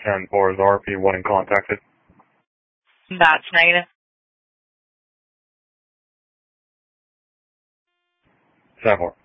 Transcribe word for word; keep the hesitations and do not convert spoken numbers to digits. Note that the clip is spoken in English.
ten four is R P one contacted. That's negative. ten four.